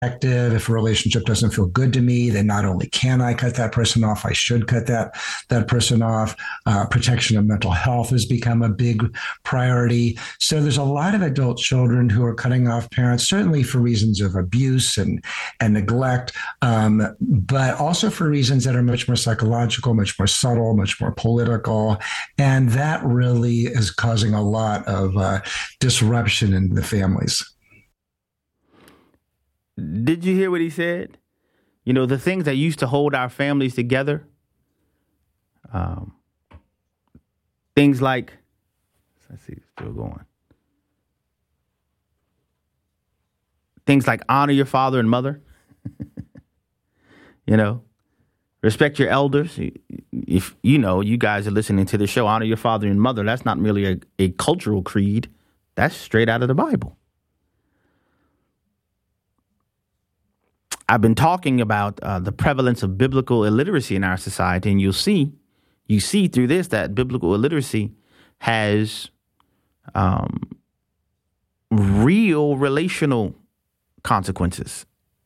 If a relationship doesn't feel good to me, then not only can I cut that person off, I should cut that person off. Protection of mental health has become a big priority. So there's a lot of adult children who are cutting off parents, certainly for reasons of abuse and neglect, but also for reasons that are much more psychological, much more subtle, much more political. And that really is causing a lot of disruption in the families. Did you hear what he said? You know, the things that used to hold our families together, things like, let's see, still going. Things like honor your father and mother, you know, respect your elders. If you know, you guys are listening to the show, honor your father and mother. That's not merely a cultural creed. That's straight out of the Bible. I've been talking about the prevalence of biblical illiteracy in our society, and you see through this that biblical illiteracy has real relational consequences.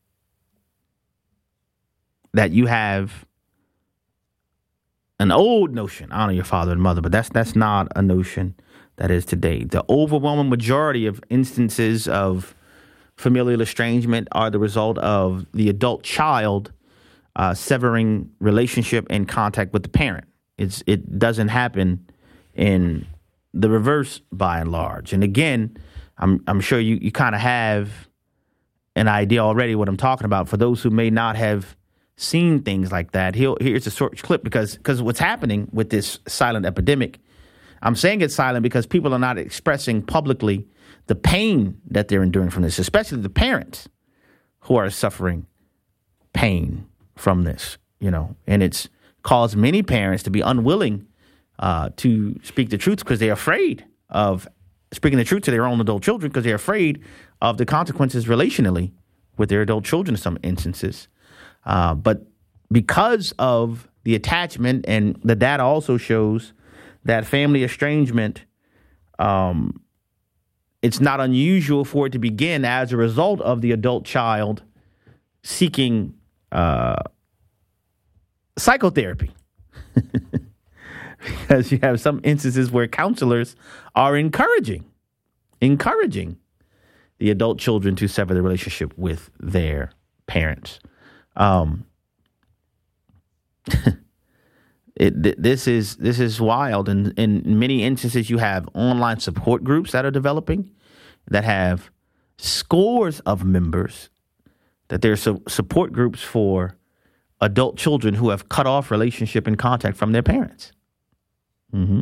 That you have an old notion, honor your father and mother, but that's not a notion that is today. The overwhelming majority of instances of familial estrangement are the result of the adult child severing relationship and contact with the parent. It doesn't happen in the reverse by and large. And again, I'm sure you kind of have an idea already what I'm talking about. For those who may not have seen things like that, here's a short clip because what's happening with this silent epidemic, I'm saying it's silent because people are not expressing publicly the pain that they're enduring from this, especially the parents who are suffering pain from this, you know, and it's caused many parents to be unwilling to speak the truth because they're afraid of speaking the truth to their own adult children because they're afraid of the consequences relationally with their adult children in some instances. But because of the attachment, and the data also shows that family estrangement, it's not unusual for it to begin as a result of the adult child seeking psychotherapy. Because you have some instances where counselors are encouraging the adult children to sever the relationship with their parents. This is wild. And in many instances, you have online support groups that are developing that have scores of members, that they're support groups for adult children who have cut off relationship and contact from their parents. Mm-hmm.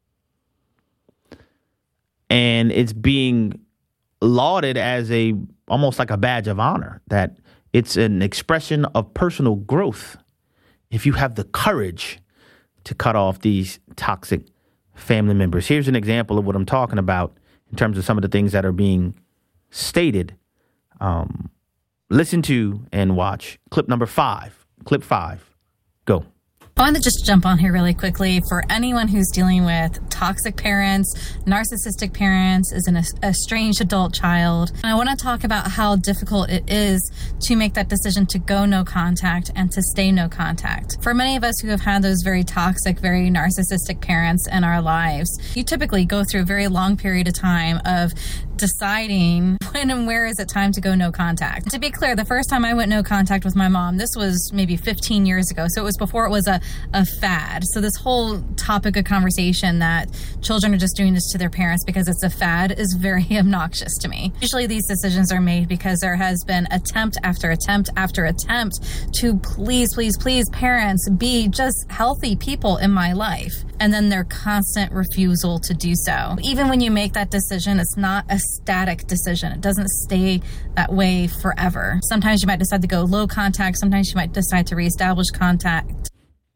And it's being lauded as almost like a badge of honor, that it's an expression of personal growth if you have the courage to cut off these toxic family members. Here's an example of what I'm talking about in terms of some of the things that are being stated. Listen to and watch clip number 5. Clip 5. Go. I want to just jump on here really quickly for anyone who's dealing with toxic parents, narcissistic parents, is an estranged adult child. And I want to talk about how difficult it is to make that decision to go no contact and to stay no contact. For many of us who have had those very toxic, very narcissistic parents in our lives, you typically go through a very long period of time of deciding when and where is it time to go no contact. To be clear, the first time I went no contact with my mom, this was maybe 15 years ago. So it was before it was a fad. So this whole topic of conversation that children are just doing this to their parents because it's a fad is very obnoxious to me. Usually these decisions are made because there has been attempt after attempt after attempt to please parents be just healthy people in my life. And then their constant refusal to do so. Even when you make that decision, it's not a static decision. It doesn't stay that way forever. Sometimes you might decide to go low contact. Sometimes you might decide to reestablish contact.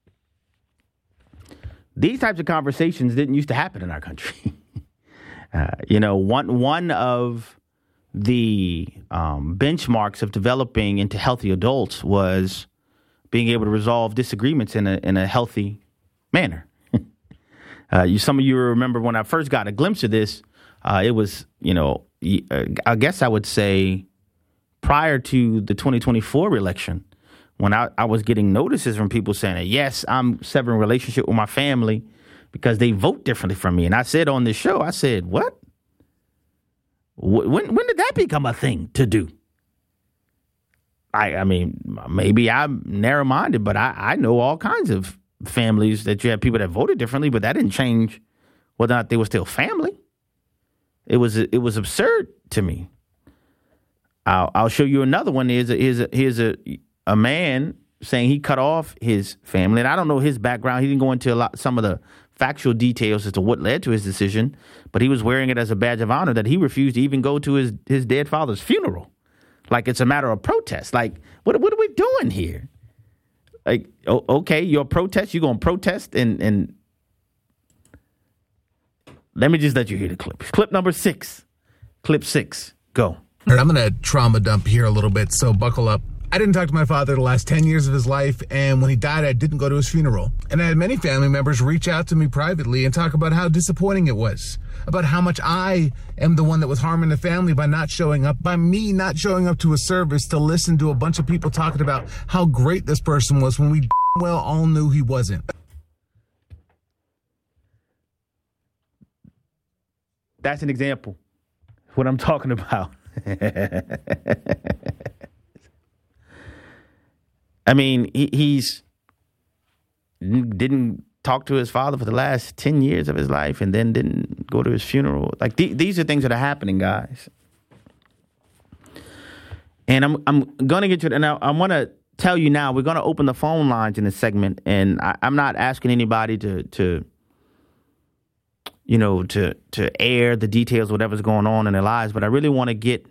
These types of conversations didn't used to happen in our country. One of the benchmarks of developing into healthy adults was being able to resolve disagreements in a healthy manner. Some of you remember when I first got a glimpse of this, it was, I guess I would say prior to the 2024 election, when I was getting notices from people saying that, yes, I'm severing relationship with my family because they vote differently from me. And I said on this show, I said, what? When did that become a thing to do? I mean, maybe I'm narrow-minded, but I know all kinds of families that you have people that voted differently, but that didn't change whether or not they were still family. It was absurd to me. I'll show you another one. Here's a man saying he cut off his family, and I don't know his background. He didn't go into some of the factual details as to what led to his decision, but he was wearing it as a badge of honor that he refused to even go to his dead father's funeral. Like it's a matter of protest. Like, what are we doing here? Like, okay, you're a protest. You're going to protest and let me just let you hear the clip. Clip number 6. Clip 6. Go. I'm going to trauma dump here a little bit, so buckle up. I didn't talk to my father the last 10 years of his life, and when he died, I didn't go to his funeral. And I had many family members reach out to me privately and talk about how disappointing it was, about how much I am the one that was harming the family by not showing up, by me not showing up to a service to listen to a bunch of people talking about how great this person was when we well all knew he wasn't. That's an example of what I'm talking about. I mean, he's didn't talk to his father for the last 10 years of his life and then didn't go to his funeral. Like these are things that are happening, guys. And I'm going to get to it. And I want to tell you now, we're going to open the phone lines in this segment. And I'm not asking anybody to air the details, whatever's going on in their lives. But I really want to get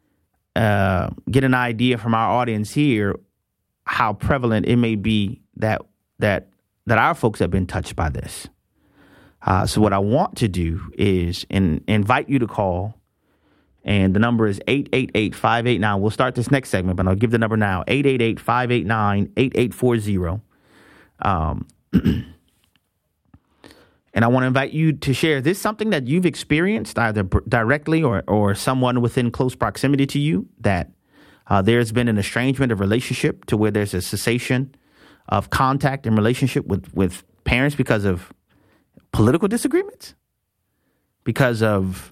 an idea from our audience here how prevalent it may be that our folks have been touched by this. So what I want to do is invite you to call, and the number is 888-589. We'll start this next segment, but I'll give the number now, 888-589-8840. And I want to invite you to share, is this something that you've experienced either directly or someone within close proximity to you, that there's been an estrangement of relationship to where there's a cessation of contact and relationship with parents because of political disagreements, because of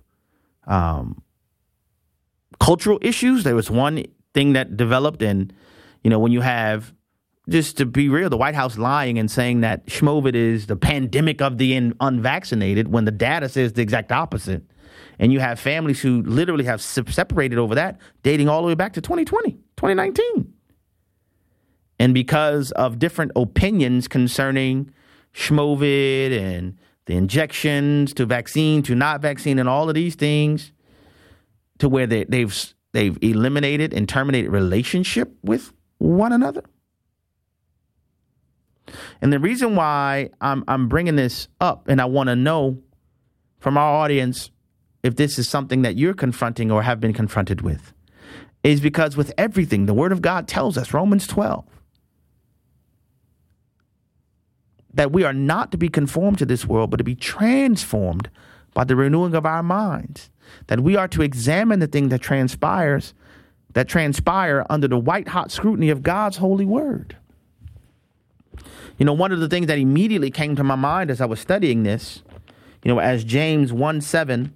cultural issues? There was one thing that developed, and, when you have, just to be real, the White House lying and saying that Schmovid is the pandemic of the unvaccinated when the data says the exact opposite. And you have families who literally have separated over that, dating all the way back to 2020, 2019. And because of different opinions concerning Schmovid and the injections to vaccine to not vaccine and all of these things, to where they've eliminated and terminated relationship with one another. And the reason why I'm bringing this up, and I want to know from our audience if this is something that you're confronting or have been confronted with, is because with everything, the Word of God tells us, Romans 12, that we are not to be conformed to this world, but to be transformed by the renewing of our minds, that we are to examine the thing that transpire under the white hot scrutiny of God's holy word. One of the things that immediately came to my mind as I was studying this, as James 1:7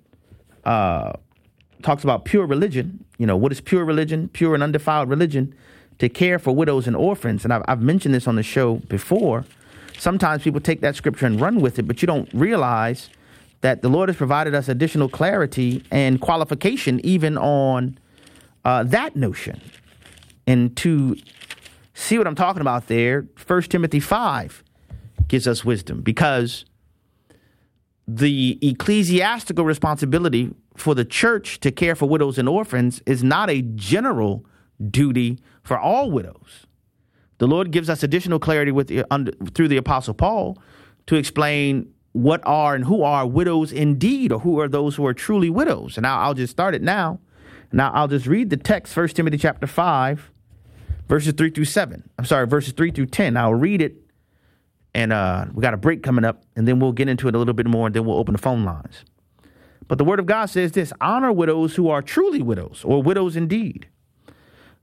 talks about pure religion, what is pure religion? Pure and undefiled religion, to care for widows and orphans. And I've mentioned this on the show before. Sometimes people take that scripture and run with it, but you don't realize that the Lord has provided us additional clarity and qualification even on that notion. And to see what I'm talking about there, 1 Timothy 5 gives us wisdom, because the ecclesiastical responsibility for the church to care for widows and orphans is not a general duty for all widows. The Lord gives us additional clarity through the Apostle Paul to explain what are and who are widows indeed, or who are those who are truly widows. And I'll just start it now. Now I'll just read the text, 1 Timothy chapter 5, verses 3 through 10. I'll read it, and we got a break coming up, and then we'll get into it a little bit more, and then we'll open the phone lines. But the Word of God says this: honor widows who are truly widows, or widows indeed.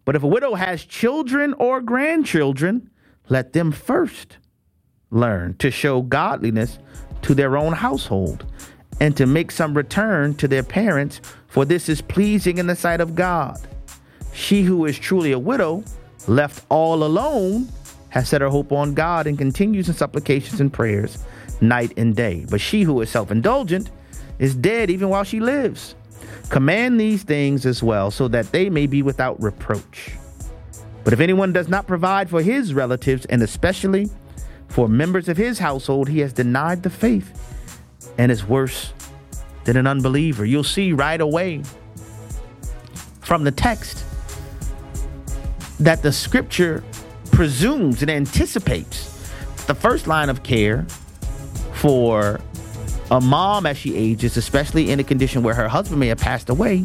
But if a widow has children or grandchildren, let them first learn to show godliness to their own household and to make some return to their parents, for this is pleasing in the sight of God. She who is truly a widow, left all alone, has set her hope on God and continues in supplications and prayers night and day. But she who is self-indulgent is dead even while she lives. Command these things as well, so that they may be without reproach. But if anyone does not provide for his relatives, and especially for members of his household, he has denied the faith and is worse than an unbeliever. You'll see right away from the text that the scripture presumes and anticipates the first line of care for a mom as she ages, especially in a condition where her husband may have passed away.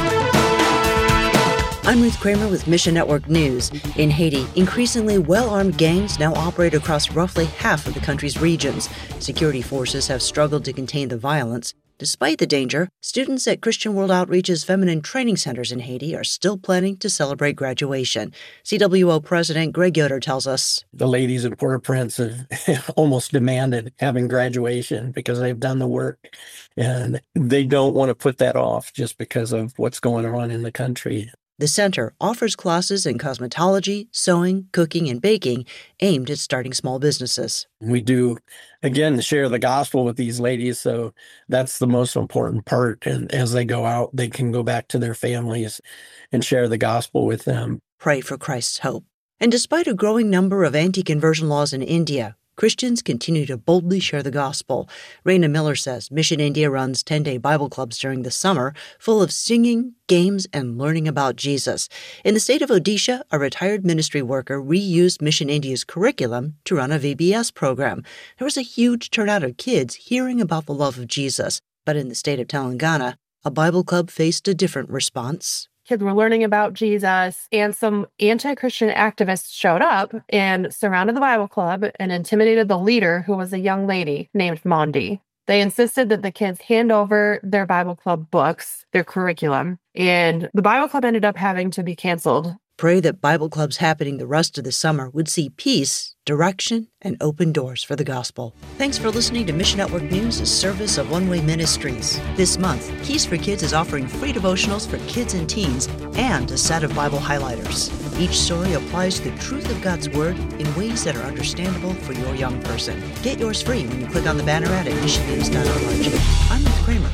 I'm Ruth Kramer with Mission Network News. In Haiti, increasingly well-armed gangs now operate across roughly half of the country's regions. Security forces have struggled to contain the violence. Despite the danger, students at Christian World Outreach's feminine training centers in Haiti are still planning to celebrate graduation. CWO President Greg Yoder tells us, the ladies at Port-au-Prince have almost demanded having graduation because they've done the work, and they don't want to put that off just because of what's going on in the country. The center offers classes in cosmetology, sewing, cooking, and baking aimed at starting small businesses. We do, again, share the gospel with these ladies, so that's the most important part. And as they go out, they can go back to their families and share the gospel with them. Pray for Christ's hope. And despite a growing number of anti-conversion laws in India, Christians continue to boldly share the gospel. Raina Miller says Mission India runs 10-day Bible clubs during the summer, full of singing, games, and learning about Jesus. In the state of Odisha, a retired ministry worker reused Mission India's curriculum to run a VBS program. There was a huge turnout of kids hearing about the love of Jesus. But in the state of Telangana, a Bible club faced a different response. Kids were learning about Jesus, and some anti-Christian activists showed up and surrounded the Bible club and intimidated the leader, who was a young lady named Mondi. They insisted that the kids hand over their Bible club books, their curriculum, and the Bible club ended up having to be canceled. Pray that Bible clubs happening the rest of the summer would see peace, direction, and open doors for the gospel. Thanks for listening to Mission Network News, a service of One Way Ministries. This month, Keys for Kids is offering free devotionals for kids and teens and a set of Bible highlighters. Each story applies the truth of God's Word in ways that are understandable for your young person. Get yours free when you click on the banner ad at missionnews.org. I'm Ruth Kramer.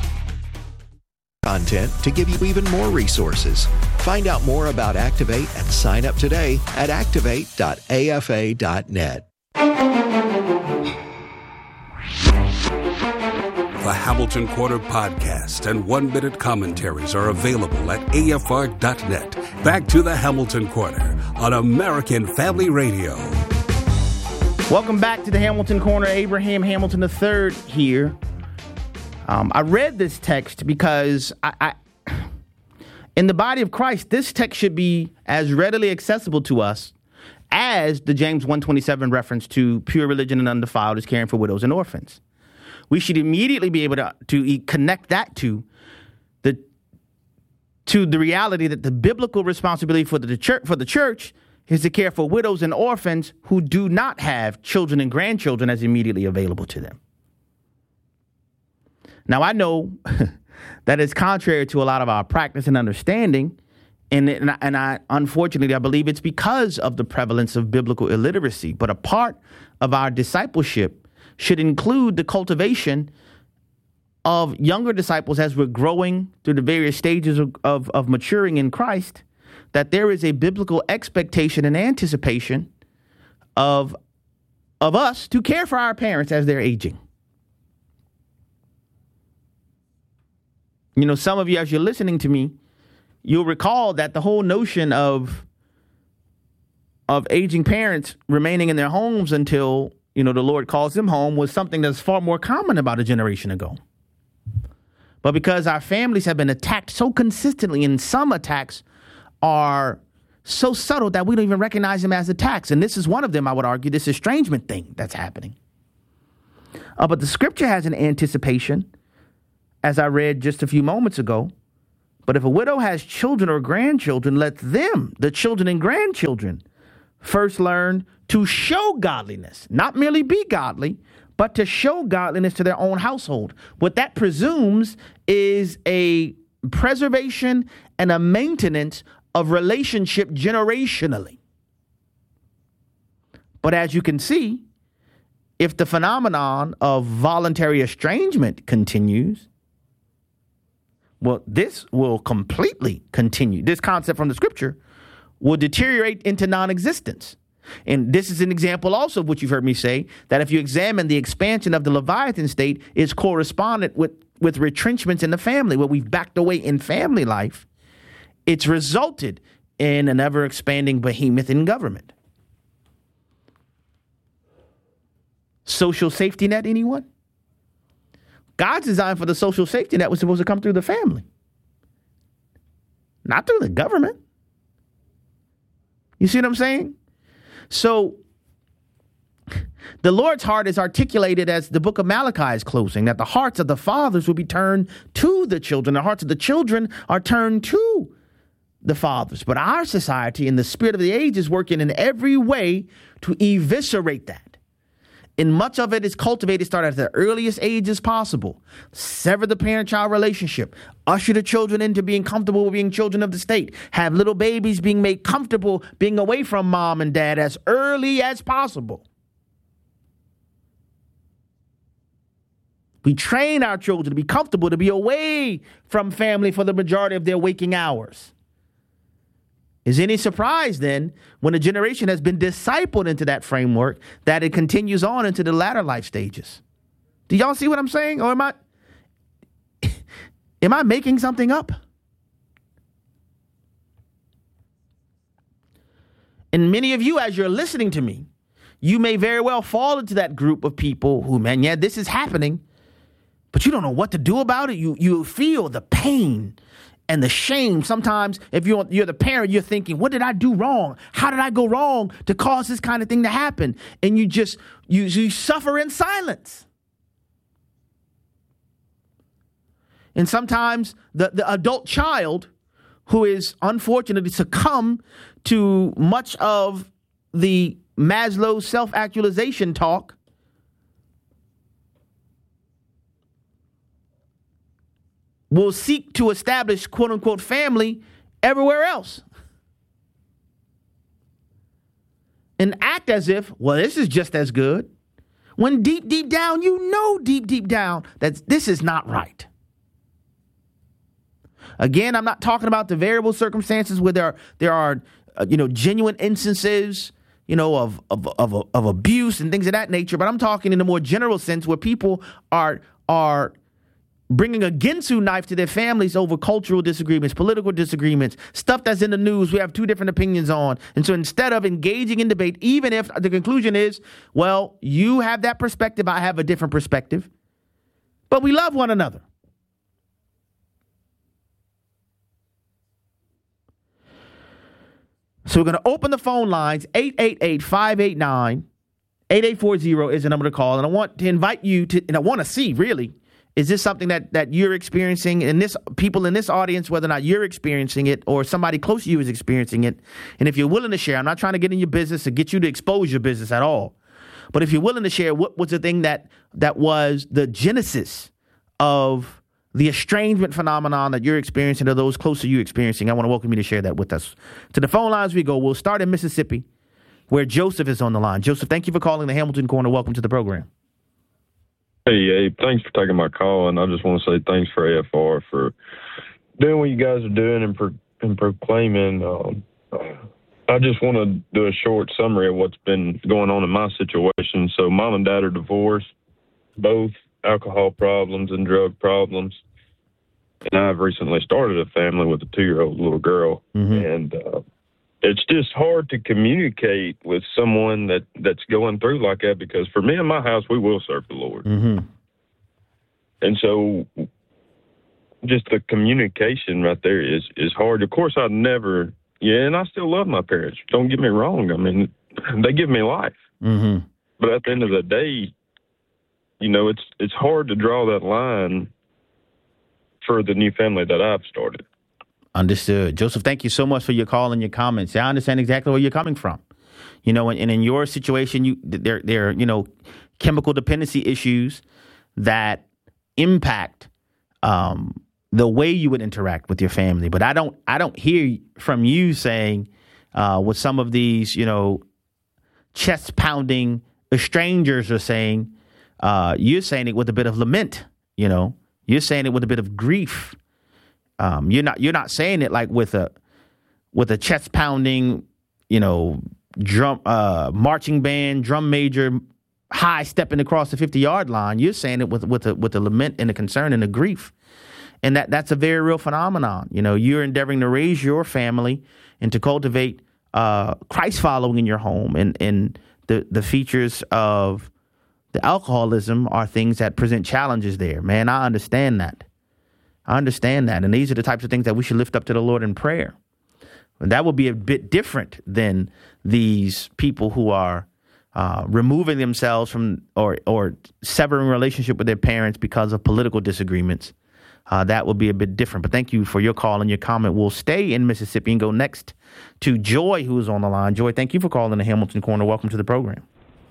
Content to give you even more resources. Find out more about Activate and sign up today at activate.afa.net. The Hamilton Corner podcast and 1-minute commentaries are available at afr.net. Back to the Hamilton Corner on American Family Radio. Welcome back to the Hamilton Corner. Abraham Hamilton III here. I read this text because I in the body of Christ, this text should be as readily accessible to us as the James 1:27 reference to pure religion and undefiled is caring for widows and orphans. We should immediately be able to connect that to the reality that the biblical responsibility for the church is to care for widows and orphans who do not have children and grandchildren as immediately available to them. Now, I know that is contrary to a lot of our practice and understanding, and I unfortunately, I believe it's because of the prevalence of biblical illiteracy. But a part of our discipleship should include the cultivation of younger disciples as we're growing through the various stages of maturing in Christ, that there is a biblical expectation and anticipation of us to care for our parents as they're aging. You know, some of you, as you're listening to me, you'll recall that the whole notion of aging parents remaining in their homes until, the Lord calls them home was something that's far more common about a generation ago. But because our families have been attacked so consistently, and some attacks are so subtle that we don't even recognize them as attacks. And this is one of them, I would argue, this estrangement thing that's happening. But the scripture has an anticipation, as I read just a few moments ago, But if a widow has children or grandchildren, let them, the children and grandchildren, first learn to show godliness, not merely be godly, but to show godliness to their own household. What that presumes is a preservation and a maintenance of relationship generationally. But as you can see, if the phenomenon of voluntary estrangement continues, well, this will completely continue. This concept from the scripture will deteriorate into non-existence. And this is an example also of what you've heard me say, that if you examine the expansion of the Leviathan state, it's correspondent with retrenchments in the family, where we've backed away in family life. It's resulted in an ever-expanding behemoth in government. Social safety net, anyone? God's design for the social safety net was supposed to come through the family, not through the government. You see what I'm saying? So the Lord's heart is articulated as the book of Malachi is closing, that the hearts of the fathers will be turned to the children. The hearts of the children are turned to the fathers. But our society and the spirit of the age is working in every way to eviscerate that. And much of it is cultivated, start at the earliest ages possible. Sever the parent-child relationship. Usher the children into being comfortable with being children of the state. Have little babies being made comfortable being away from mom and dad as early as possible. We train our children to be comfortable, to be away from family for the majority of their waking hours. Is any surprise then when a generation has been discipled into that framework that it continues on into the latter life stages? Do y'all see what I'm saying? Or am I making something up? And many of you, as you're listening to me, you may very well fall into that group of people who, man, yeah, this is happening, but you don't know what to do about it. You feel the pain and the shame. Sometimes if you're the parent, you're thinking, what did I do wrong? How did I go wrong to cause this kind of thing to happen? And you suffer in silence. And sometimes the adult child who is unfortunately succumb to much of the Maslow's self-actualization talk will seek to establish quote unquote family everywhere else and act as if, well, this is just as good, when deep down, deep down that this is not right. Again, I'm not talking about the variable circumstances where there are genuine instances, of abuse and things of that nature, but I'm talking in a more general sense where people are bringing a Ginsu knife to their families over cultural disagreements, political disagreements, stuff that's in the news we have two different opinions on. And so instead of engaging in debate, even if the conclusion is, well, you have that perspective, I have a different perspective, but we love one another. So we're going to open the phone lines. 888-589-8840 is the number to call. And I want to invite you to, and I want to see, really, is this something that you're experiencing, and this people in this audience, whether or not you're experiencing it or somebody close to you is experiencing it? And if you're willing to share, I'm not trying to get in your business or get you to expose your business at all. But if you're willing to share, what was the thing that was the genesis of the estrangement phenomenon that you're experiencing or those close to you experiencing? I want to welcome you to share that with us. To the phone lines we go. We'll start in Mississippi, where Joseph is on the line. Joseph, thank you for calling the Hamilton Corner. Welcome to the program. Hey, Abe, thanks for taking my call, and I just want to say thanks for AFR for doing what you guys are doing and proclaiming. I just want to do a short summary of what's been going on in my situation. So mom and dad are divorced, both alcohol problems and drug problems, and I've recently started a family with a 2-year-old little girl, and it's just hard to communicate with someone that's going through like that, because for me in my house, we will serve the Lord. And so just the communication right there is hard. Of course, and I still love my parents. Don't get me wrong. I mean, they give me life. But at the end of the day, it's hard to draw that line for the new family that I've started. Understood. Joseph, thank you so much for your call and your comments. I understand exactly where you're coming from. And in your situation, there are chemical dependency issues that impact the way you would interact with your family. But I don't hear from you saying what some of these, chest pounding strangers are saying. You're saying it with a bit of lament. You're saying it with a bit of grief. You're not saying it like with a chest pounding, drum marching band, drum major, high stepping across the 50-yard line. You're saying it with a lament and a concern and a grief. And that's a very real phenomenon. You're endeavoring to raise your family and to cultivate Christ following in your home. And the features of the alcoholism are things that present challenges there. Man, I understand that. And these are the types of things that we should lift up to the Lord in prayer. And that would be a bit different than these people who are removing themselves from or severing relationship with their parents because of political disagreements. That would be a bit different. But thank you for your call and your comment. We'll stay in Mississippi and go next to Joy, who is on the line. Joy, thank you for calling the Hamilton Corner. Welcome to the program.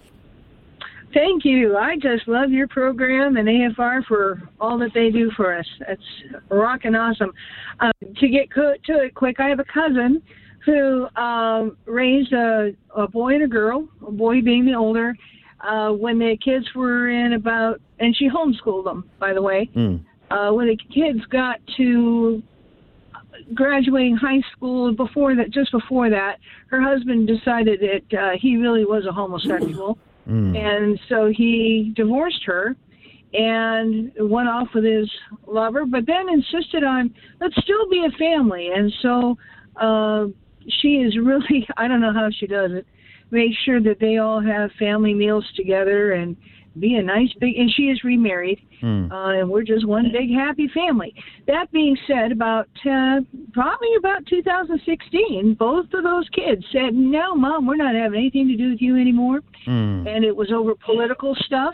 Thank you. I just love your program and AFR for all that they do for us. It's rockin' awesome. To get to it quick, I have a cousin who raised a boy and a girl, a boy being the older, when the kids were and she homeschooled them, by the way. When the kids got to graduating high school, just before that, her husband decided that he really was a homosexual. And so he divorced her and went off with his lover, but then insisted on, let's still be a family. And so she is really, I don't know how she does it, make sure that they all have family meals together and be a nice big, and she is remarried, and we're just one big happy family. That being said, probably about 2016, both of those kids said, no, Mom, we're not having anything to do with you anymore. And it was over political stuff.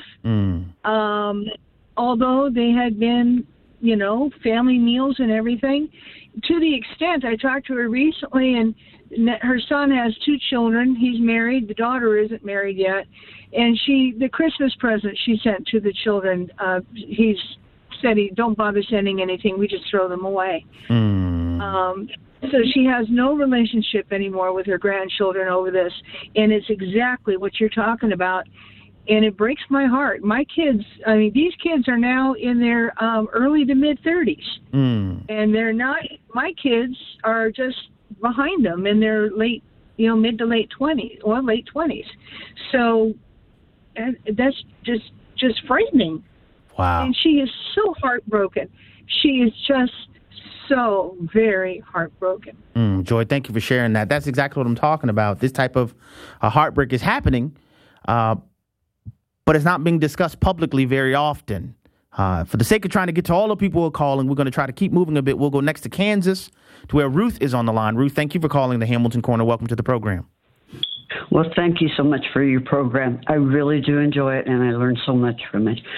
Although they had been, family meals and everything, to the extent I talked to her recently, and her son has 2 children. He's married. The daughter isn't married yet. And the Christmas present she sent to the children, he's said he don't bother sending anything. We just throw them away. So she has no relationship anymore with her grandchildren over this. And it's exactly what you're talking about. And it breaks my heart. My kids, these kids are now in their early to mid 30s. And they're not, my kids are just behind them in their late, mid to late 20s or late 20s. So that's just frightening. Wow. And she is so heartbroken. She is just so very heartbroken. Joy, thank you for sharing that. That's exactly what I'm talking about. This type of heartbreak is happening, but it's not being discussed publicly very often. For the sake of trying to get to all the people who are calling, we're going to try to keep moving a bit. We'll go next to Kansas, to where Ruth is on the line. Ruth, thank you for calling the Hamilton Corner. Welcome to the program. Well, thank you so much for your program. I really do enjoy it, and I learn so much from it.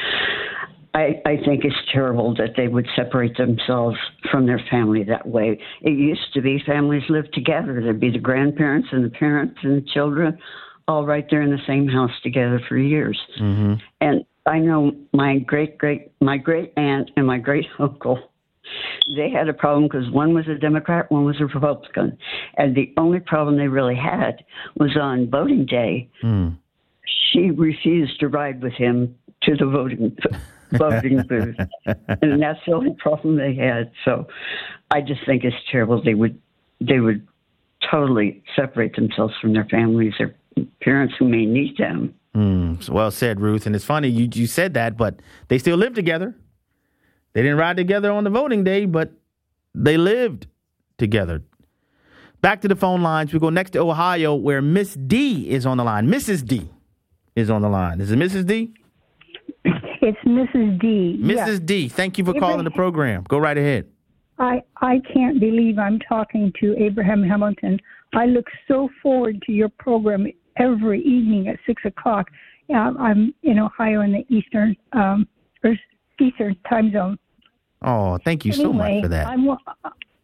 I think it's terrible that they would separate themselves from their family that way. It used to be families lived together. There'd be the grandparents and the parents and the children all right there in the same house together for years. And I know my great aunt and my great uncle, they had a problem because one was a Democrat, one was a Republican. And the only problem they really had was on voting day. She refused to ride with him to the voting booth. And that's the only problem they had. So I just think it's terrible. They would totally separate themselves from their families, their parents who may need them. Well said, Ruth. And it's funny you said that, but they still live together. They didn't ride together on the voting day, but they lived together. Back to the phone lines. We go next to Ohio, where Miss D is on the line. Mrs. D is on the line. Is it Mrs. D? It's Mrs. D. Mrs. D, thank you for calling the program. Go right ahead. I can't believe I'm talking to Abraham Hamilton. I look so forward to your program every evening at 6 o'clock. I'm in Ohio in the Eastern time zone. Oh, thank you so much for that.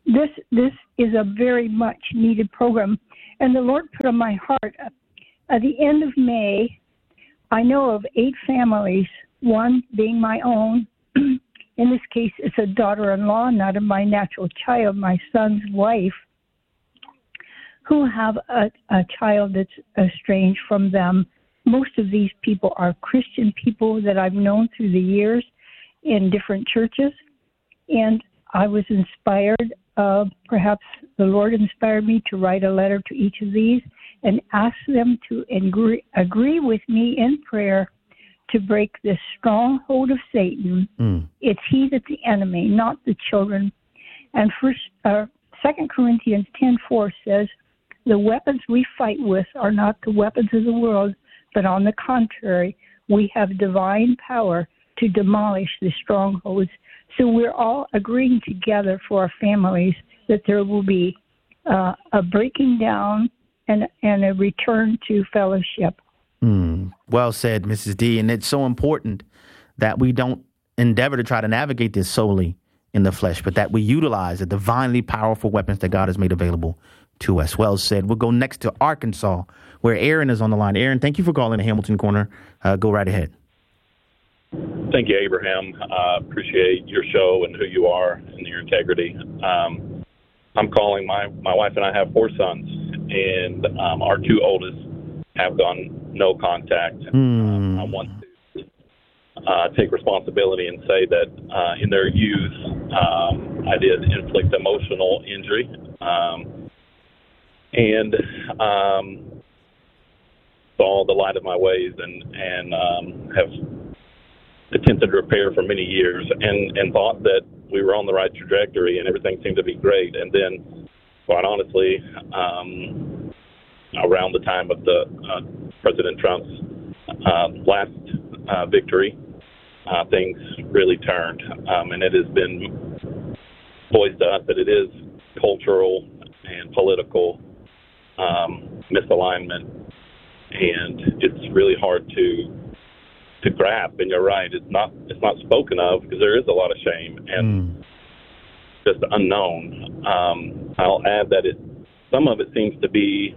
this is a very much needed program. And the Lord put on my heart, at the end of May, I know of 8 families, one being my own. In this case, it's a daughter-in-law, not of my natural child, my son's wife, who have a child that's estranged from them. Most of these people are Christian people that I've known through the years in different churches. And I was inspired, perhaps the Lord inspired me to write a letter to each of these and ask them to agree with me in prayer to break this stronghold of Satan. It's he that's the enemy, not the children. And 2 Corinthians 10:4 says, the weapons we fight with are not the weapons of the world, but on the contrary, we have divine power to demolish the strongholds. So we're all agreeing together for our families that there will be a breaking down and a return to fellowship. Well said, Mrs. D. And it's so important that we don't endeavor to try to navigate this solely in the flesh, but that we utilize the divinely powerful weapons that God has made available to us. Well said. We'll go next to Arkansas, where Aaron is on the line. Aaron, thank you for calling the Hamilton Corner. Go right ahead. Thank you, Abraham. Appreciate your show and who you are and your integrity. I'm calling. My wife and I have 4 sons, and our 2 oldest have gone no contact. I want to take responsibility and say that in their youth, I did inflict emotional injury, and saw the light of my ways and have attempted to repair for many years and thought that we were on the right trajectory and everything seemed to be great. And then, quite honestly, around the time of the President Trump's last victory, things really turned. And it has been voiced to us that it is cultural and political misalignment, and it's really hard to grasp. And you're right, it's not spoken of because there is a lot of shame and just unknown. I'll add that some of it seems to be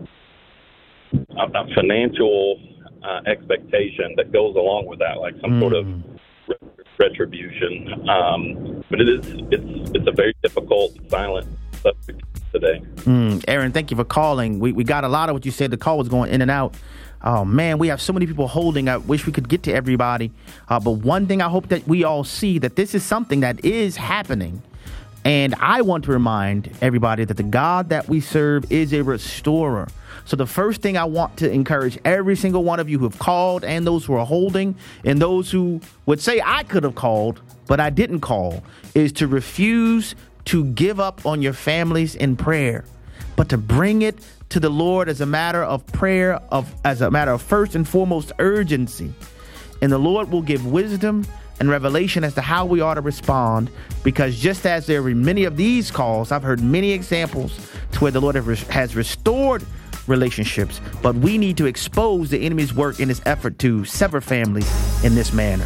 a financial expectation that goes along with that, like some sort of retribution. But it's a very difficult, silent subject today. Aaron, thank you for calling. We got a lot of what you said. The call was going in and out. Oh, man, we have so many people holding. I wish we could get to everybody. But one thing I hope that we all see, that this is something that is happening. And I want to remind everybody that the God that we serve is a restorer. So the first thing I want to encourage every single one of you who have called, and those who are holding, and those who would say I could have called, but I didn't call, is to refuse to give up on your families in prayer, but to bring it to the Lord as a matter of prayer, as a matter of first and foremost urgency. And the Lord will give wisdom and revelation as to how we ought to respond, because just as there are many of these calls, I've heard many examples to where the Lord has restored relationships, but we need to expose the enemy's work in his effort to sever families in this manner.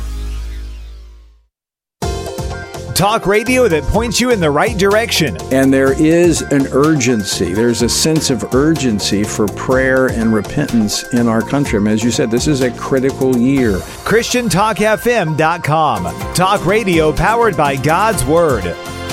Talk radio that points you in the right direction. And there is an urgency. There's a sense of urgency for prayer and repentance in our country. I mean, as you said, this is a critical year. ChristianTalkFM.com. Talk radio powered by God's Word.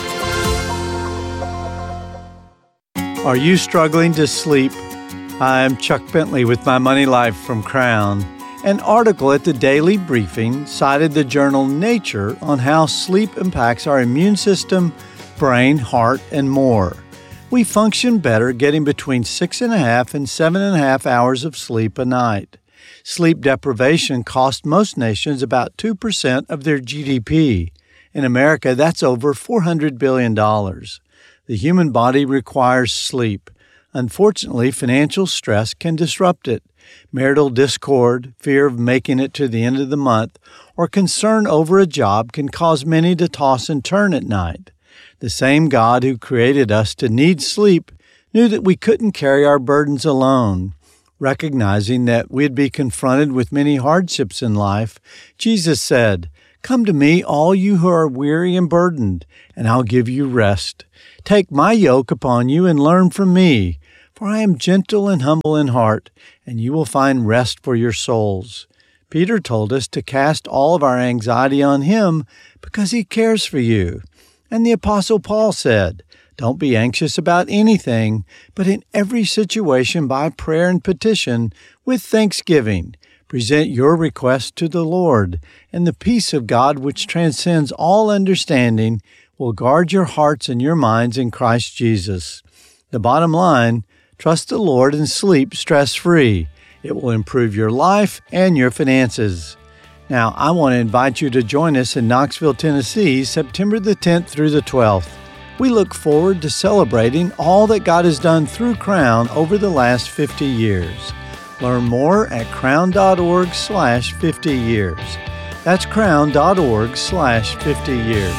Are you struggling to sleep? I'm Chuck Bentley with My Money Life from Crown. An article at the Daily Briefing cited the journal Nature on how sleep impacts our immune system, brain, heart, and more. We function better getting between 6.5 and 7.5 hours of sleep a night. Sleep deprivation costs most nations about 2% of their GDP. In America, that's over $400 billion. The human body requires sleep. Unfortunately, financial stress can disrupt it. Marital discord, fear of making it to the end of the month, or concern over a job can cause many to toss and turn at night. The same God who created us to need sleep knew that we couldn't carry our burdens alone. Recognizing that we'd be confronted with many hardships in life, Jesus said, "Come to me, all you who are weary and burdened, and I'll give you rest." Take my yoke upon you and learn from me, for I am gentle and humble in heart, and you will find rest for your souls. Peter told us to cast all of our anxiety on him because he cares for you. And the Apostle Paul said, don't be anxious about anything, but in every situation by prayer and petition, with thanksgiving, present your request to the Lord, and the peace of God, which transcends all understanding, will guard your hearts and your minds in Christ Jesus. The bottom line, trust the Lord and sleep stress-free. It will improve your life and your finances. Now, I want to invite you to join us in Knoxville, Tennessee, September the 10th through the 12th. We look forward to celebrating all that God has done through Crown over the last 50 years. Learn more at crown.org/50 years. That's crown.org/50 years.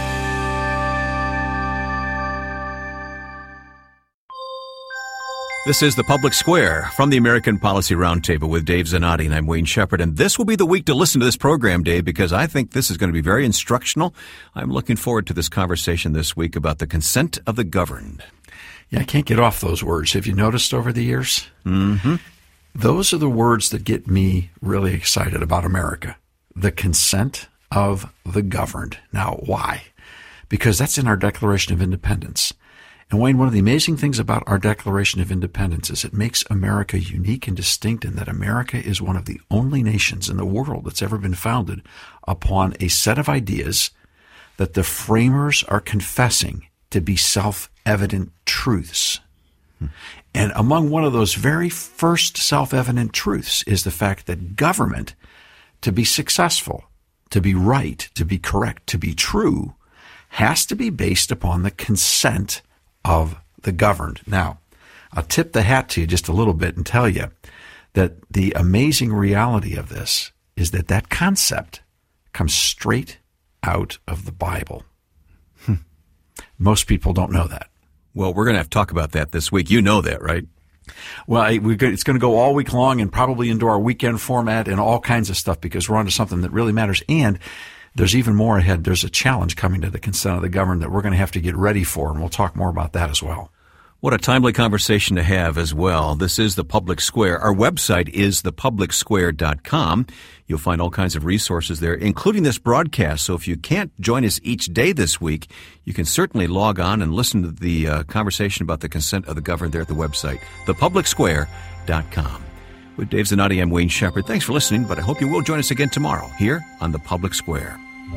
This is The Public Square from the American Policy Roundtable with Dave Zanotti, and I'm Wayne Shepherd. And this will be the week to listen to this program, Dave, because I think this is going to be very instructional. I'm looking forward to this conversation this week about the consent of the governed. Yeah, I can't get off those words. Have you noticed over the years? Mm-hmm. Those are the words that get me really excited about America. The consent of the governed. Now, why? Because that's in our Declaration of Independence. And Wayne, one of the amazing things about our Declaration of Independence is it makes America unique and distinct in that America is one of the only nations in the world that's ever been founded upon a set of ideas that the framers are confessing to be self-evident truths. And among one of those very first self-evident truths is the fact that government, to be successful, to be right, to be correct, to be true, has to be based upon the consent of the governed. Now, I'll tip the hat to you just a little bit and tell you that the amazing reality of this is that that concept comes straight out of the Bible. Most people don't know that. Well, we're going to have to talk about that this week. You know that, right? Well, it's going to go all week long and probably into our weekend format and all kinds of stuff because we're on to something that really matters. And there's even more ahead. There's a challenge coming to the consent of the governed that we're going to have to get ready for, and we'll talk more about that as well. What a timely conversation to have as well. This is The Public Square. Our website is thepublicsquare.com. You'll find all kinds of resources there, including this broadcast. So if you can't join us each day this week, you can certainly log on and listen to the conversation about the consent of the governed there at the website, thepublicsquare.com. With Dave Zanotti, I'm Wayne Shepherd. Thanks for listening, but I hope you will join us again tomorrow here on The Public Square.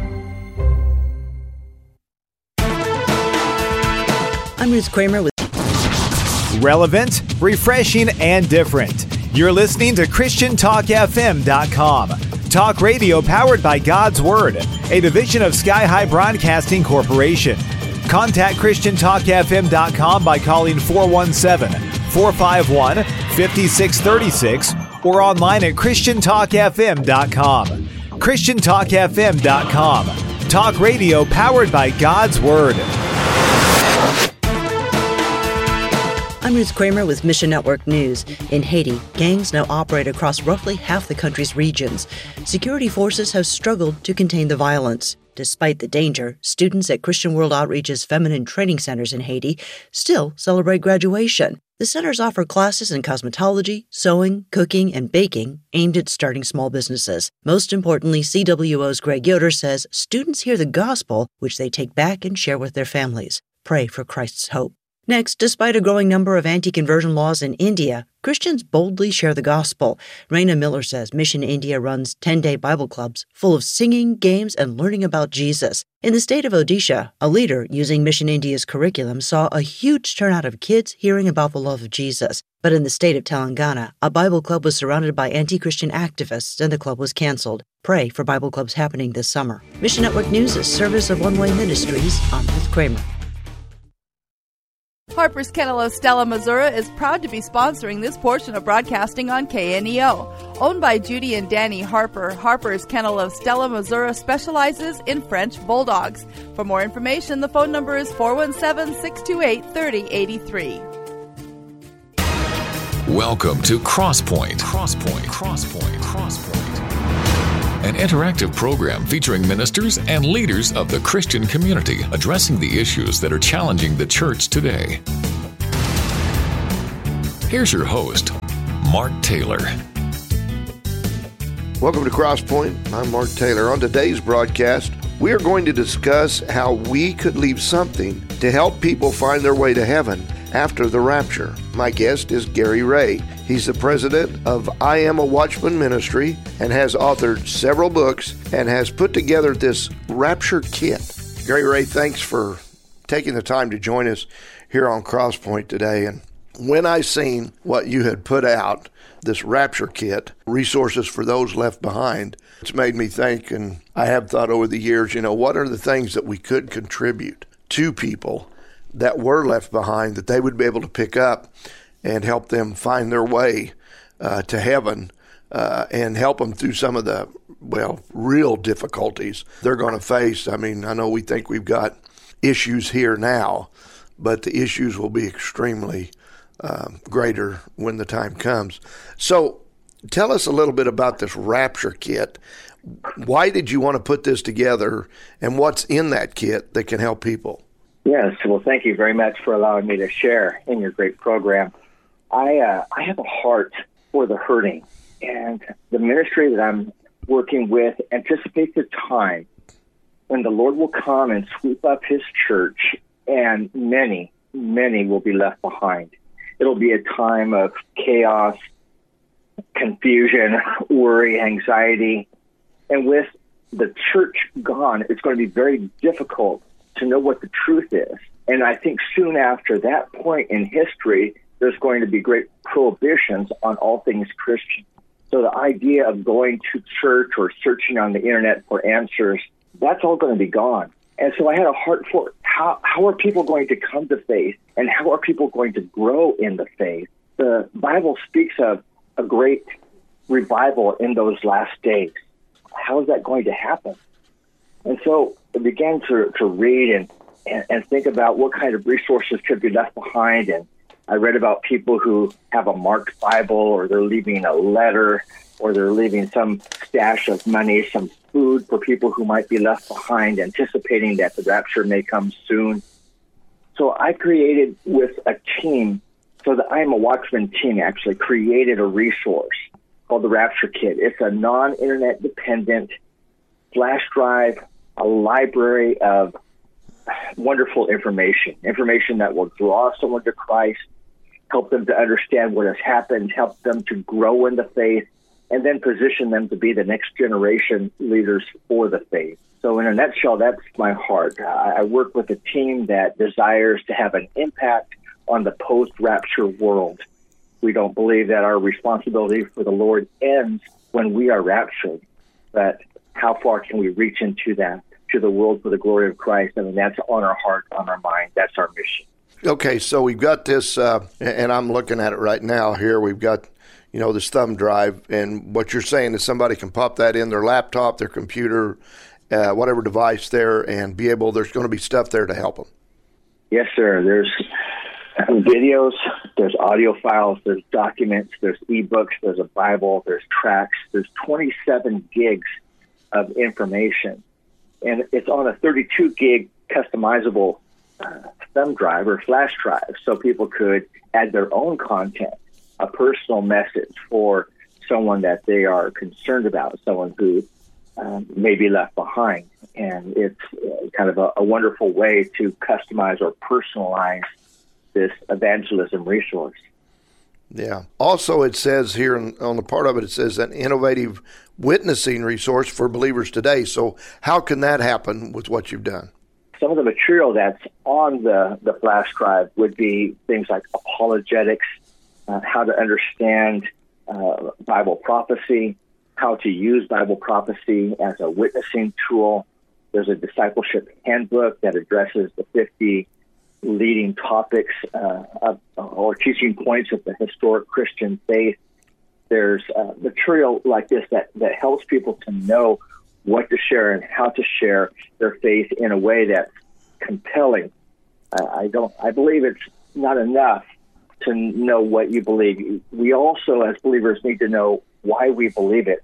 I'm Ruth Kramer with Relevant, refreshing, and different. You're listening to ChristianTalkFM.com. Talk radio powered by God's Word, a division of Sky High Broadcasting Corporation. Contact ChristianTalkFM.com by calling 417-451-5636 or online at ChristianTalkFM.com. ChristianTalkFM.com. Talk radio powered by God's Word. I'm Ruth Kramer with Mission Network News. In Haiti, gangs now operate across roughly half the country's regions. Security forces have struggled to contain the violence. Despite the danger, students at Christian World Outreach's feminine training centers in Haiti still celebrate graduation. The centers offer classes in cosmetology, sewing, cooking, and baking aimed at starting small businesses. Most importantly, CWO's Greg Yoder says students hear the gospel, which they take back and share with their families. Pray for Christ's hope. Next, despite a growing number of anti-conversion laws in India, Christians boldly share the gospel. Raina Miller says Mission India runs 10-day Bible clubs full of singing, games, and learning about Jesus. In the state of Odisha, a leader using Mission India's curriculum saw a huge turnout of kids hearing about the love of Jesus. But in the state of Telangana, a Bible club was surrounded by anti-Christian activists and the club was canceled. Pray for Bible clubs happening this summer. Mission Network News is service of One Way Ministries. I'm Ruth Kramer. Harper's Kennel of Stella, Missouri is proud to be sponsoring this portion of broadcasting on KNEO. Owned by Judy and Danny Harper, Harper's Kennel of Stella, Missouri specializes in French Bulldogs. For more information, the phone number is 417-628-3083. Welcome to Crosspoint. an interactive program featuring ministers and leaders of the Christian community addressing the issues that are challenging the church today. Here's your host, Mark Taylor. Welcome to Crosspoint. I'm Mark Taylor. On today's broadcast, we are going to discuss how we could leave something to help people find their way to heaven after the rapture. My guest is Gary Ray. He's the president of I Am a Watchman Ministry and has authored several books and has put together this Rapture Kit. Gary Ray, thanks for taking the time to join us here on Crosspoint today. And when I seen what you had put out, this Rapture Kit, resources for those left behind, it's made me think, and I have thought over the years, what are the things that we could contribute to people that were left behind that they would be able to pick up and help them find their way to heaven and help them through some of the, real difficulties they're going to face. I mean, I know we think we've got issues here now, but the issues will be extremely greater when the time comes. So tell us a little bit about this Rapture Kit. Why did you want to put this together, and what's in that kit that can help people? Yes, well, thank you very much for allowing me to share in your great program. I have a heart for the hurting, and the ministry that I'm working with anticipates a time when the Lord will come and sweep up his church, and many, many will be left behind. It'll be a time of chaos, confusion, worry, anxiety. And with the church gone, it's going to be very difficult to know what the truth is. And I think soon after that point in history, there's going to be great prohibitions on all things Christian. So the idea of going to church or searching on the internet for answers, that's all going to be gone. And so I had a heart for how are people going to come to faith, and how are people going to grow in the faith? The Bible speaks of a great revival in those last days. How is that going to happen? And so I began to read and think about what kind of resources could be left behind. And I read about people who have a marked Bible, or they're leaving a letter, or they're leaving some stash of money, some food for people who might be left behind, anticipating that the rapture may come soon. So I created with a team, so the I Am a Watchman team actually created a resource called the Rapture Kit. It's a non-internet dependent flash drive, a library of wonderful information that will draw someone to Christ, help them to understand what has happened, help them to grow in the faith, and then position them to be the next generation leaders for the faith. So in a nutshell, that's my heart. I work with a team that desires to have an impact on the post-rapture world. We don't believe that our responsibility for the Lord ends when we are raptured, but how far can we reach into that, to the world for the glory of Christ? I mean, that's on our heart, on our mind. That's our mission. Okay, so we've got this, and I'm looking at it right now here. We've got, this thumb drive, and what you're saying is somebody can pop that in their laptop, their computer, whatever device there, and there's going to be stuff there to help them. Yes, sir. There's videos, there's audio files, there's documents, there's ebooks, there's a Bible, there's tracts, there's 27 gigs of information. And it's on a 32 gig customizable thumb drive or flash drive, so people could add their own content, a personal message for someone that they are concerned about, someone who may be left behind. And it's kind of a wonderful way to customize or personalize this evangelism resource. Yeah. Also, it says here on the part of it, it says an innovative witnessing resource for believers today. So how can that happen with what you've done? Some of the material that's on the flash drive would be things like apologetics, how to understand Bible prophecy, how to use Bible prophecy as a witnessing tool. There's a discipleship handbook that addresses the 50 leading topics or teaching points of the historic Christian faith. There's material like this that helps people to know what to share and how to share their faith in a way that's compelling. I believe it's not enough to know what you believe. We also, as believers, need to know why we believe it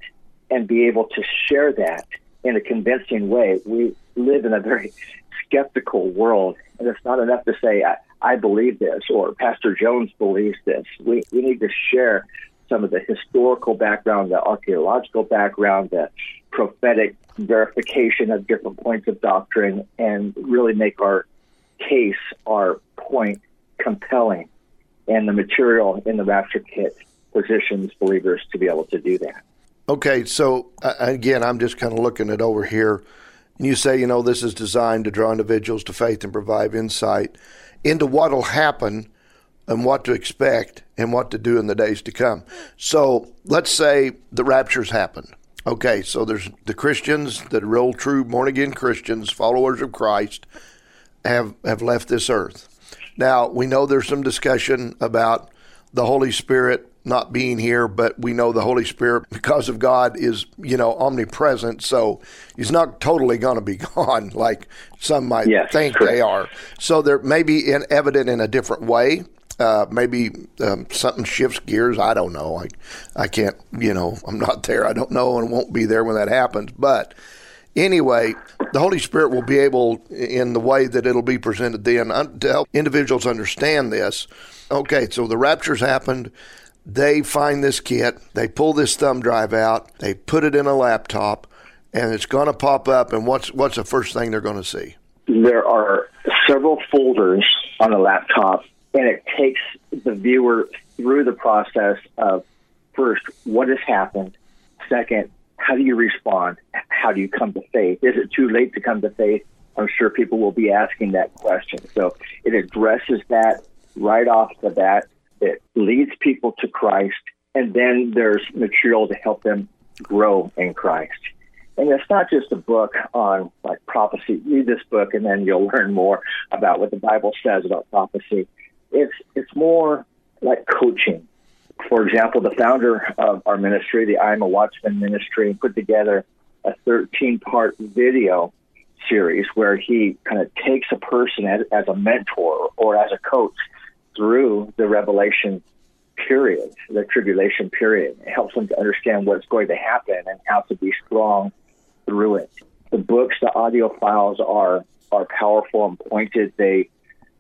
and be able to share that in a convincing way. We live in a very skeptical world, and it's not enough to say, I believe this, or Pastor Jones believes this. We need to share some of the historical background, the archaeological background, the prophetic verification of different points of doctrine, and really make our case, our point, compelling. And the material in the Rapture Kit positions believers to be able to do that. Okay, so again, I'm just kind of looking at over here. You say, this is designed to draw individuals to faith and provide insight into what will happen and what to expect and what to do in the days to come. So let's say the rapture's happened. Okay, so there's the Christians, the real true born-again Christians, followers of Christ, have left this earth. Now, we know there's some discussion about the Holy Spirit not being here, but we know the Holy Spirit, because of God, is, omnipresent, so he's not totally going to be gone like some might think correct. They are. So there may be evident in a different way. Maybe something shifts gears. I don't know. I can't, I'm not there. I don't know and won't be there when that happens. But anyway, the Holy Spirit will be able, in the way that it'll be presented then, to help individuals understand this. Okay, so the rapture's happened. They find this kit. They pull this thumb drive out. They put it in a laptop, and it's going to pop up. And what's the first thing they're going to see? There are several folders on the laptop, and it takes the viewer through the process of, first, what has happened? Second, how do you respond? How do you come to faith? Is it too late to come to faith? I'm sure people will be asking that question. So it addresses that right off the bat. It leads people to Christ, and then there's material to help them grow in Christ. And it's not just a book on prophecy. Read this book, and then you'll learn more about what the Bible says about prophecy. It's more like coaching. For example, the founder of our ministry, the I Am a Watchman ministry, put together a 13-part video series where he kind of takes a person as a mentor or as a coach through the Revelation period, the tribulation period. It helps them to understand what's going to happen and how to be strong through it. The books, the audio files are powerful and pointed. They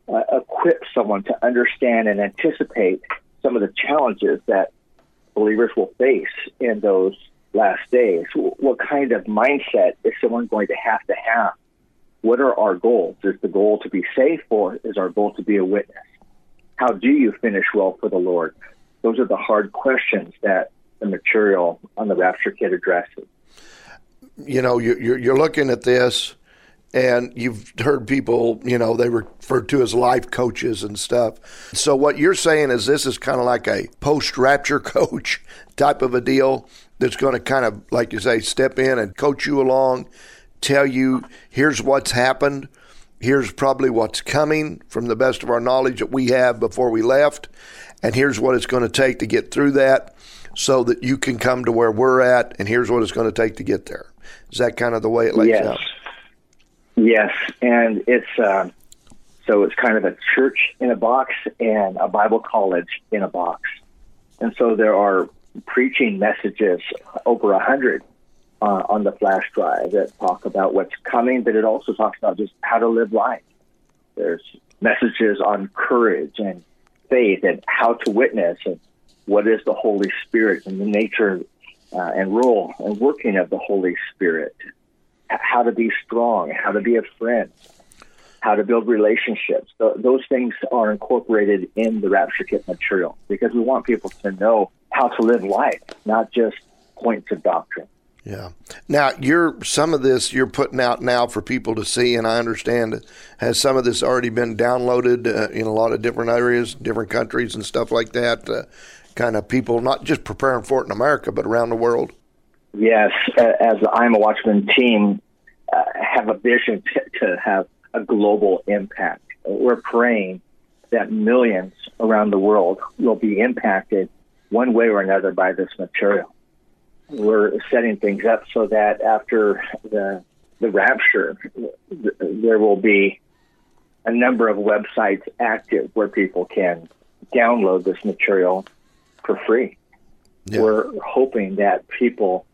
equip someone to understand and anticipate some of the challenges that believers will face in those last days. What kind of mindset is someone going to have? What are our goals? Is the goal to be safe, or is our goal to be a witness? How do you finish well for the Lord? Those are the hard questions that the material on the Rapture Kit addresses. You're looking at this, and you've heard people, they refer to as life coaches and stuff. So what you're saying is this is kind of like a post-rapture coach type of a deal that's going to kind of, like you say, step in and coach you along, tell you, here's what's happened. Here's probably what's coming from the best of our knowledge that we have before we left. And here's what it's going to take to get through that so that you can come to where we're at. And here's what it's going to take to get there. Is that kind of the way it lays out? Yes. And it's kind of a church in a box and a Bible college in a box. And so there are preaching messages, over 100 on the flash drive, that talk about what's coming, but it also talks about just how to live life. There's messages on courage and faith and how to witness and what is the Holy Spirit and the nature and role and working of the Holy Spirit, how to be strong, how to be a friend, how to build relationships. Those things are incorporated in the Rapture Kit material because we want people to know how to live life, not just points of doctrine. Yeah. Now, some of this you're putting out now for people to see, and I understand, has some of this already been downloaded in a lot of different areas, different countries and stuff like that, kind of people not just preparing for it in America, but around the world? Yes. As the I'm a Watchman team, have a vision to have a global impact. We're praying that millions around the world will be impacted one way or another by this material. We're setting things up so that after the rapture, there will be a number of websites active where people can download this material for free. Yeah. We're hoping that people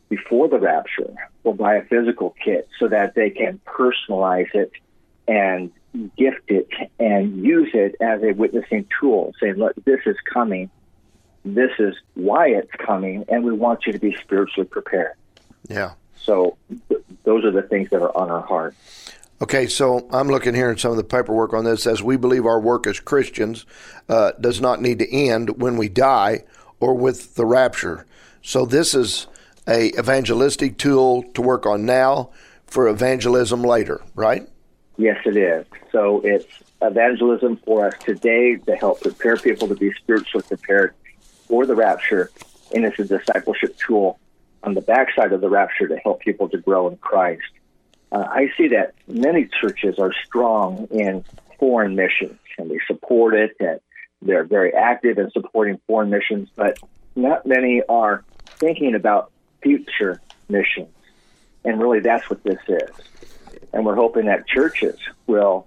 before the rapture will buy a physical kit so that they can personalize it and gift it and use it as a witnessing tool, saying, look, this is coming. This is why it's coming, and we want you to be spiritually prepared. Yeah. So those are the things that are on our heart. Okay, so I'm looking here at some of the paperwork on this. It says, we believe our work as Christians does not need to end when we die or with the rapture. So this is a evangelistic tool to work on now for evangelism later, right? Yes, it is. So it's evangelism for us today to help prepare people to be spiritually prepared for the rapture, and it's a discipleship tool on the backside of the rapture to help people to grow in Christ. I see that many churches are strong in foreign missions, and they support it, and they're very active in supporting foreign missions, but not many are thinking about future missions. And really, that's what this is. And we're hoping that churches will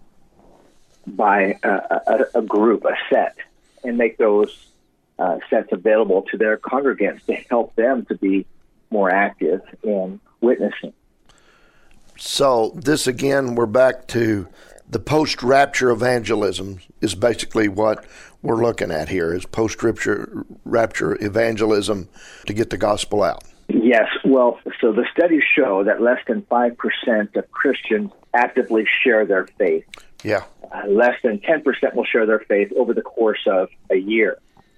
buy a group, a set, and make those sets available to their congregants to help them to be more active in witnessing. So this, again, we're back to the post-rapture evangelism is basically what we're looking at here, is post-rapture evangelism to get the gospel out. Yes. Well, so the studies show that less than 5% of Christians actively share their faith. Yeah. Less than 10% will share their faith over the course of a year.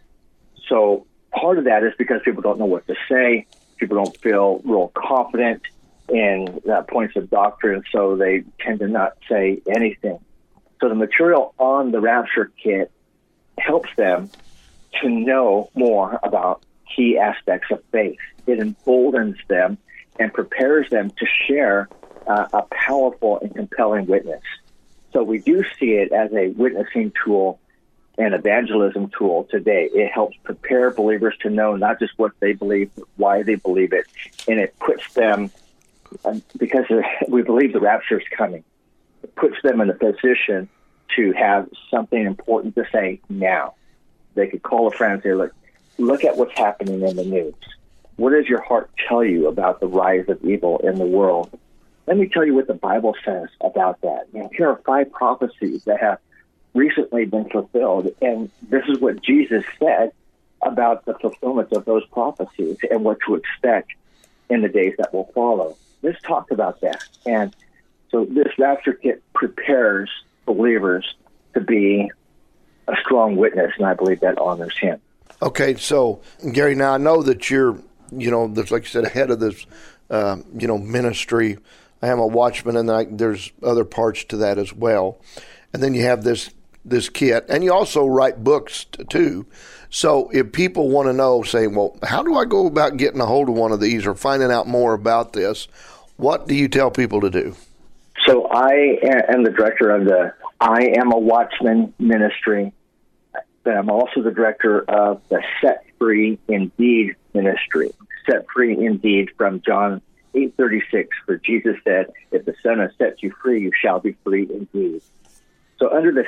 So part of that is because people don't know what to say. People don't feel real confident in points of doctrine, so they tend to not say anything. So the material on the Rapture Kit helps them to know more about key aspects of faith. It emboldens them and prepares them to share a powerful and compelling witness. So we do see it as a witnessing tool and evangelism tool today. It helps prepare believers to know not just what they believe, but why they believe it. And it puts them, because we believe the rapture is coming, it puts them in a position to have something important to say now. They could call a friend and say, look at what's happening in the news. What does your heart tell you about the rise of evil in the world? Let me tell you what the Bible says about that. Here are 5 prophecies that have recently been fulfilled, and this is what Jesus said about the fulfillment of those prophecies and what to expect in the days that will follow. Let's talk about that. And so this Rapture Kit prepares believers to be a strong witness, and I believe that honors him. Okay, so Gary, now I know that you're, there's, like you said, head of this, ministry. I am a watchman, and there's other parts to that as well. And then you have this kit, and you also write books too. So if people want to know, saying, well, how do I go about getting a hold of one of these or finding out more about this, what do you tell people to do? So I am the director of the I Am a Watchman ministry. I'm also the director of the Set Free Indeed ministry. Set Free Indeed from John 8:36, where Jesus said, if the Son has set you free, you shall be free indeed. So under the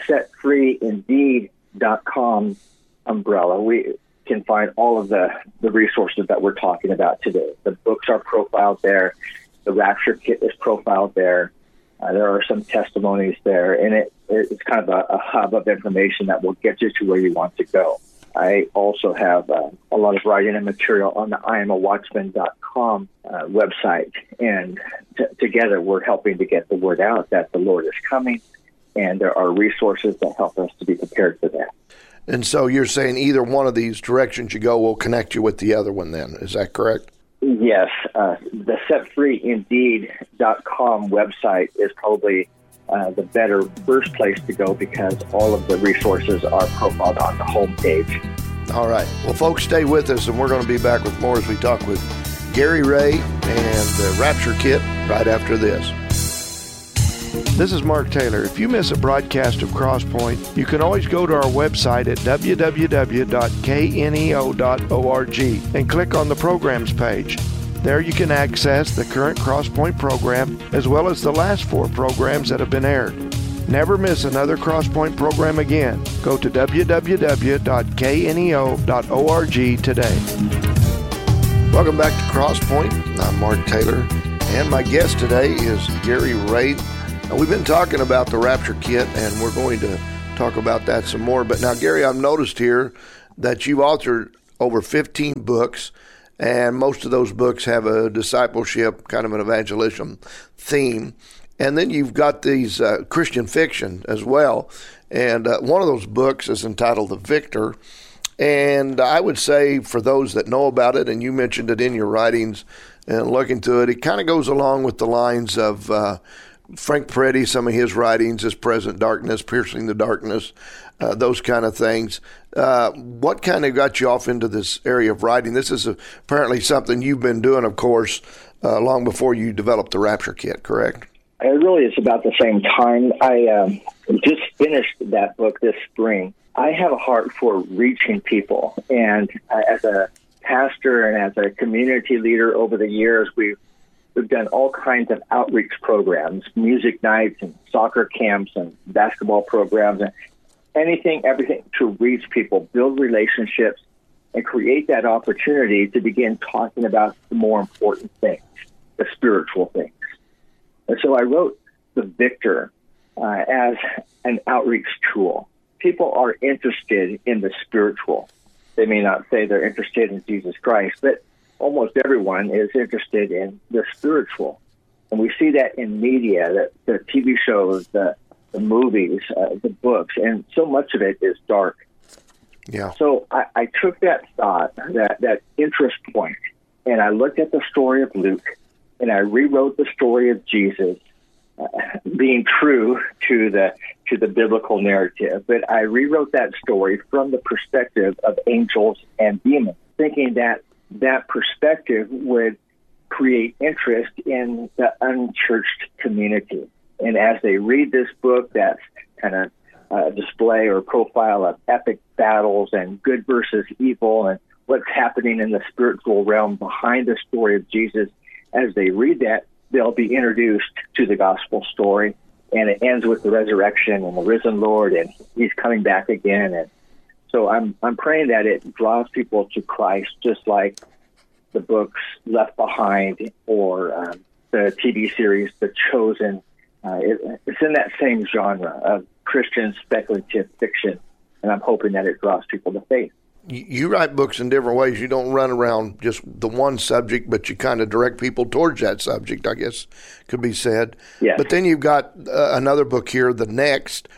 setfreeindeed.com umbrella, we can find all of the resources that we're talking about today. The books are profiled there. The Rapture Kit is profiled there. There are some testimonies there, and it's kind of a hub of information that will get you to where you want to go. I also have a lot of writing and material on the IamAWatchman.com website, and together we're helping to get the word out that the Lord is coming, and there are resources that help us to be prepared for that. And so you're saying either one of these directions you go will connect you with the other one then, is that correct? Yes. The setfreeindeed.com website is probably the better first place to go because all of the resources are profiled on the homepage. All right. Well, folks, stay with us, and we're going to be back with more as we talk with Gary Ray and the Rapture Kit right after this. This is Mark Taylor. If you miss a broadcast of Crosspoint, you can always go to our website at www.kneo.org and click on the programs page. There you can access the current Crosspoint program as well as the last 4 programs that have been aired. Never miss another Crosspoint program again. Go to www.kneo.org today. Welcome back to Crosspoint. I'm Mark Taylor, and my guest today is Gary Ray. Now, we've been talking about the Rapture Kit, and we're going to talk about that some more. But now, Gary, I've noticed here that you've authored over 15 books, and most of those books have a discipleship, kind of an evangelism theme. And then you've got these Christian fiction as well. And one of those books is entitled The Victor. And I would say for those that know about it, and you mentioned it in your writings and looking through it, it kind of goes along with the lines of Frank Peretti, some of his writings, His Present Darkness, Piercing the Darkness, those kind of things. What kind of got you off into this area of writing? This is apparently something you've been doing, of course, long before you developed the Rapture Kit, correct? It really is about the same time. I just finished that book this spring. I have a heart for reaching people, and as a pastor and as a community leader over the years, we've done all kinds of outreach programs, music nights and soccer camps and basketball programs, and everything to reach people, build relationships, and create that opportunity to begin talking about the more important things, the spiritual things. And so I wrote The Victor as an outreach tool. People are interested in the spiritual. They may not say they're interested in Jesus Christ, but almost everyone is interested in the spiritual. And we see that in media, the TV shows, the movies, the books, and so much of it is dark. Yeah. So I took that thought, that interest point, and I looked at the story of Luke, and I rewrote the story of Jesus, being true to the biblical narrative. But I rewrote that story from the perspective of angels and demons, thinking that perspective would create interest in the unchurched community. And as they read this book, that's kind of a display or profile of epic battles and good versus evil and what's happening in the spiritual realm behind the story of Jesus. As they read that, they'll be introduced to the gospel story, and it ends with the resurrection and the risen Lord, and he's coming back again. And so I'm praying that it draws people to Christ, just like the books Left Behind or the TV series The Chosen. It's in that same genre of Christian speculative fiction, and I'm hoping that it draws people to faith. You write books in different ways. You don't run around just the one subject, but you kind of direct people towards that subject, I guess could be said. Yes. But then you've got another book here, Next,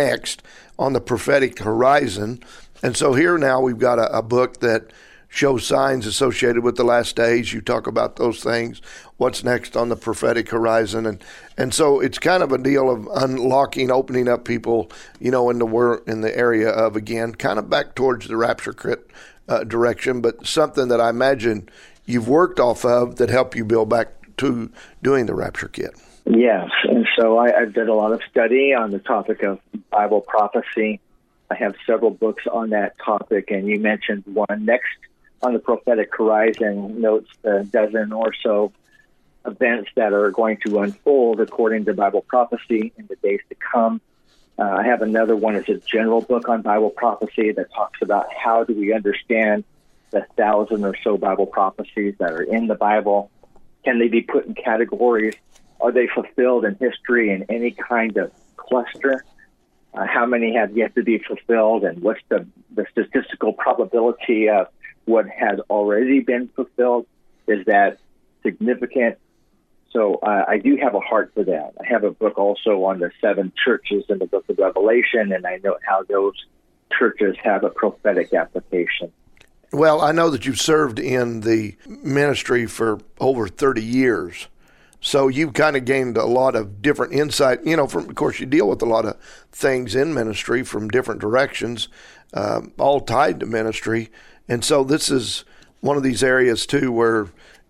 on the prophetic horizon. And so here now we've got a book that shows signs associated with the last days. You talk about those things. What's next on the prophetic horizon? And so it's kind of a deal of unlocking, opening up people, in the area of, again, kind of back towards the Rapture Kit direction, but something that I imagine you've worked off of that helped you build back to doing the Rapture Kit. Yes, and so I've done a lot of study on the topic of Bible prophecy. I have several books on that topic, and you mentioned one. Next on the prophetic horizon notes a dozen or so events that are going to unfold according to Bible prophecy in the days to come. I have another one. It's a general book on Bible prophecy that talks about how do we understand the 1,000 or so Bible prophecies that are in the Bible. Can they be put in categories? Are they fulfilled in history in any kind of cluster? How many have yet to be fulfilled, and what's the statistical probability of what has already been fulfilled? Is that significant? So I do have a heart for that. I have a book also on the 7 churches in the book of Revelation, and I note how those churches have a prophetic application. Well, I know that you've served in the ministry for over 30 years. So you've kind of gained a lot of different insight. Of course, you deal with a lot of things in ministry from different directions, all tied to ministry. And so this is one of these areas, too, where,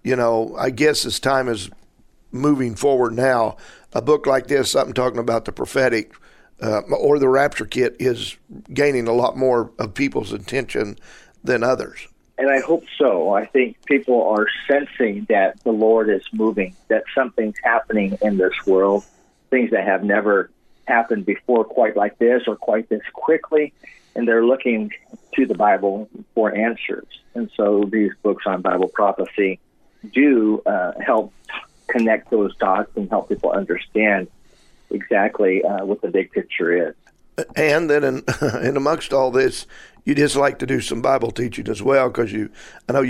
I guess as time is moving forward now, a book like this, something talking about the prophetic or the Rapture Kit, is gaining a lot more of people's attention than others. And I hope so. I think people are sensing that the Lord is moving, that something's happening in this world, things that have never happened before quite like this or quite this quickly, and they're looking to the Bible for answers. And so these books on Bible prophecy do help connect those dots and help people understand exactly what the big picture is. And then in amongst all this, you just like to do some Bible teaching as well, because I know